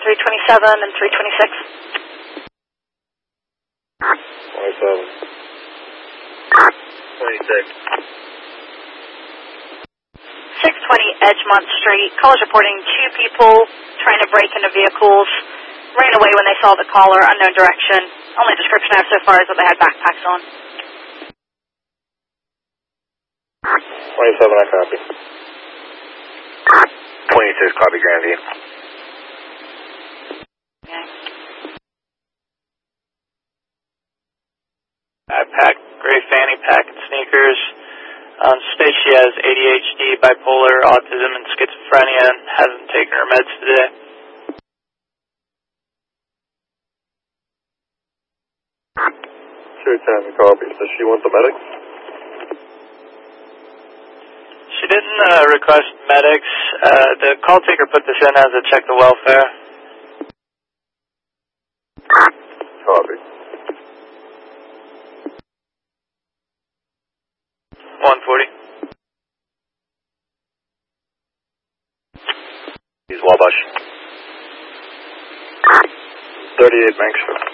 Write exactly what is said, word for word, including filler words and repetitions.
three twenty-seven and three twenty-six. twenty-seven. twenty-six. six twenty Edgemont Street. Callers reporting two people trying to break into vehicles. Ran away when they saw the caller, unknown direction. Only description I have so far is that they had backpacks on. twenty-seven, I copy. twenty-six, copy, Grandview. Okay. Backpack, gray fanny pack and sneakers. Um, states she has A D H D, bipolar, autism, and schizophrenia, and hasn't taken her meds today. Sure, time, copy. Does she want the medics? She didn't uh, request medics. Uh, the call taker put this in as a check the welfare. Copy. one forty. He's Wabash. thirty-eight Banks.